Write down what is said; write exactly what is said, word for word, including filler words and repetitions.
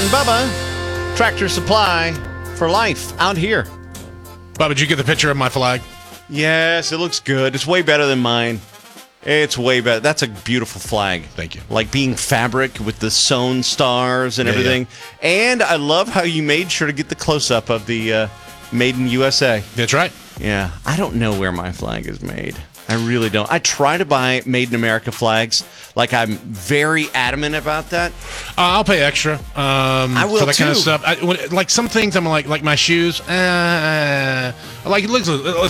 and Bubba, Tractor Supply for life out here. Bubba, did you get the picture of my flag? Yes, it looks good. It's way better than mine. It's way better. That's a beautiful flag. Thank you. Like being fabric with the sewn stars and Yeah, everything. And I love how you made sure to get the close-up of the uh, Made in U S A. That's right. Yeah, I don't know where my flag is made. I really don't. I try to buy Made in America flags. Like, I'm very adamant about that. Uh, I'll pay extra um, I will for that kind of too. stuff. I, when, like some things, I'm like, like my shoes. Uh, like it looks.